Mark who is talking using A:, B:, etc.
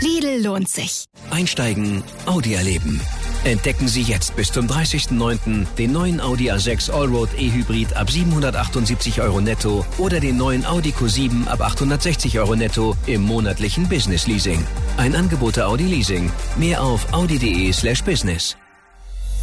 A: Lidl lohnt sich.
B: Einsteigen, Audi erleben. Entdecken Sie jetzt bis zum 30.09. den neuen Audi A6 Allroad E-Hybrid ab 778 € netto oder den neuen Audi Q7 ab 860 € netto im monatlichen Business Leasing. Ein Angebot der Audi Leasing. Mehr auf audi.de/business.